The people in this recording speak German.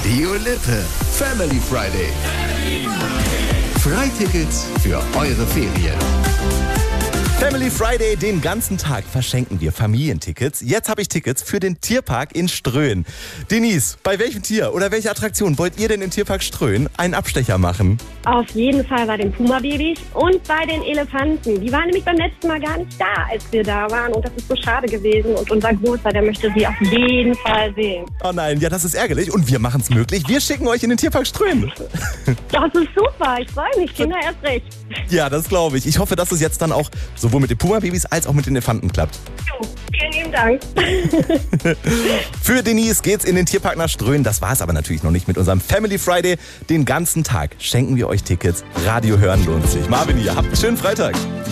Radio Lippe Family Friday. Freitickets für eure Ferien. Family Friday, den ganzen Tag verschenken wir Familientickets. Jetzt habe ich Tickets für den Tierpark in Ströhen. Denise, bei welchem Tier oder welcher Attraktion wollt ihr denn im Tierpark Ströhen einen Abstecher machen? Auf jeden Fall bei den Puma-Babys und bei den Elefanten. Die waren nämlich beim letzten Mal gar nicht da, als wir da waren. Und das ist so schade gewesen. Und unser Großer, der möchte sie auf jeden Fall sehen. Oh nein, ja, das ist ärgerlich. Und wir machen es möglich. Wir schicken euch in den Tierpark Ströhen. Das ist super. Ich freue mich. Kinder erst recht. Ja, das glaube ich. Ich hoffe, dass es jetzt dann auch sowohl mit den Puma-Babys als auch mit den Elefanten klappt. Jo, vielen lieben Dank. Für Denise geht's in den Tierpark nach Ströhen. Das war es aber natürlich noch nicht mit unserem Family Friday. Den ganzen Tag schenken wir euch Tickets. Radio hören lohnt sich. Marvin hier, habt einen schönen Freitag.